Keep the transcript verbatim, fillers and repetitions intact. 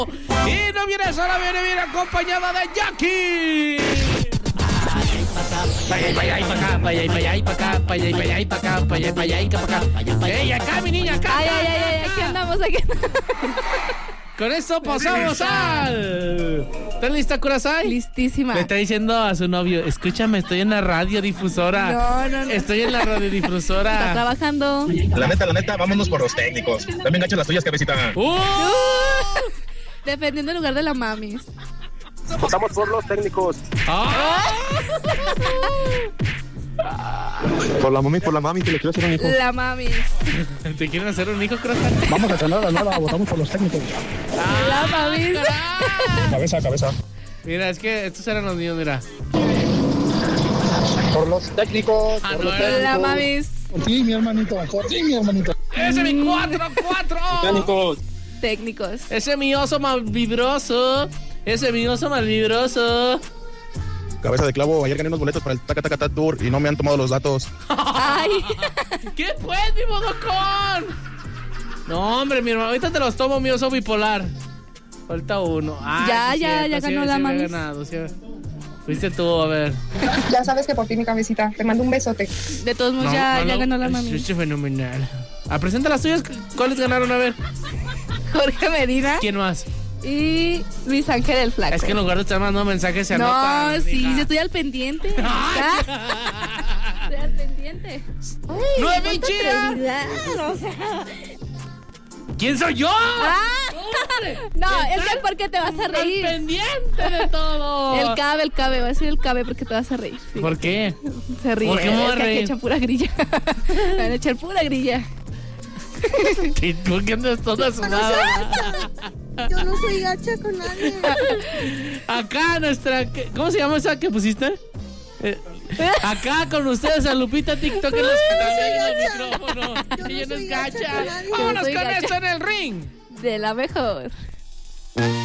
Y no viene sola, viene bien acompañada de Jackie. Para allá, para allá, para acá, para allá, para allá, para acá, para allá, para allá, para acá, para allá, para allá, para acá. ¡Ey, acá, mi niña, acá! Ay, ay, ay, ay, aquí andamos, aquí andamos. Con esto pasamos al... ¿Estás lista, Curasai? Listísima. Le está diciendo a su novio, escúchame, estoy en la radiodifusora. No, no, no. Estoy en la Está radiodifusora. trabajando. La neta, la neta, vámonos por los técnicos. También gachas las tuyas, cabecita. ¡Uh! Uh, Dependiendo del lugar de la mamis. Votamos por los técnicos. ¡Ah! Por la mami, por la mami, que le quiero hacer un hijo. La mamis. ¿Te quieren hacer un hijo, Curasai? Vamos a cenar a nada, votamos por los técnicos. La mamis. Cabeza, cabeza. Mira, es que estos eran los niños, mira. Por los técnicos. Ah, por no, los era- técnicos. La mamis. Por ti, mi hermanito. Por ti, mi hermanito. ¡Ese es mi cuatro, cuatro! Técnicos. Técnicos. ¡Ese es mi oso más vibroso! ¡Ese es mi oso más vibroso! Cabeza de clavo, ayer gané unos boletos para el Taca Taca Tat Tour y no me han tomado los datos. Ay. ¿Qué pues, mi bodocón? No, hombre, mi hermano, ahorita te los tomo, mi oso bipolar. Falta uno. Ah, Ya, sí, ya, cierto, ya sí, ganó sí la había mamis. ganado, sí. Fuiste tú, a ver. Ya sabes que por ti, mi cabecita. Te mando un besote. De todos modos, ya, ya ganó la mamis. Es fenomenal. Ah, presenta las tuyas. ¿Cuáles ganaron? A ver. Jorge Medina ¿Quién más? y Luis Ángel el Flaco. Es que en lugar de estar mandando mensajes se No, anotan. sí, mija. yo estoy al pendiente. Ay. Ya. Estoy al pendiente. Ay, ¡Nueve cuánta chida! atrevidad, o sea. ¿Quién soy yo? Ah. ¡Hombre! No, ¿Qué es que tal? porque te vas a Al reír. pendiente de todo. El cabe, el cabe, va a decir el cabe porque te vas a reír. Sí. ¿Por qué? Se ríe. ¿Por qué me voy a es que aquí reír? echan pura grilla. Van a echar pura grilla. ¿Por qué andas toda sudada? Yo no soy gacha con nadie. Acá nuestra... ¿Cómo se llama esa que pusiste? Eh, acá con ustedes a Lupita TikTok en los canales y el micrófono. Yo no Ella no soy es gacha gacha. con nadie. Vámonos Yo soy con gacha. esto en el ring. De la mejor.